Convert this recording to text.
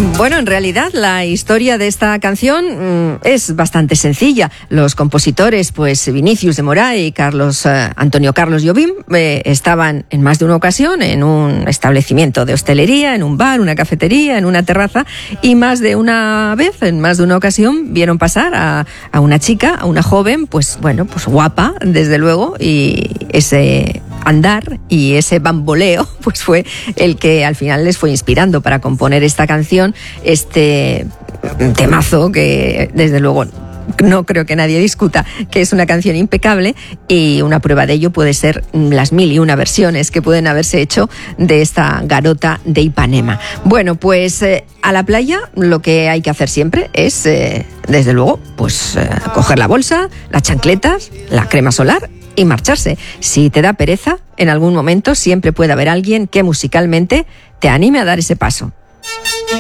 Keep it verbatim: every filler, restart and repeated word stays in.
Bueno, en realidad la historia de esta canción mmm, es bastante sencilla. Los compositores, pues Vinicius de Moray y Carlos eh, Antonio Carlos Jobim, eh, estaban en más de una ocasión en un establecimiento de hostelería, en un bar, una cafetería, en una terraza, y más de una vez, en más de una ocasión, vieron pasar a, a una chica, a una joven, pues bueno, pues guapa, desde luego, y ese andar y ese bamboleo pues fue el que al final les fue inspirando para componer esta canción, este temazo que desde luego no creo que nadie discuta que es una canción impecable, y una prueba de ello puede ser las mil y una versiones que pueden haberse hecho de esta Garota de Ipanema. Bueno, pues eh, a la playa lo que hay que hacer siempre es, eh, desde luego, pues eh, coger la bolsa, las chancletas, la crema solar y marcharse. Si te da pereza, en algún momento siempre puede haber alguien que musicalmente te anime a dar ese paso.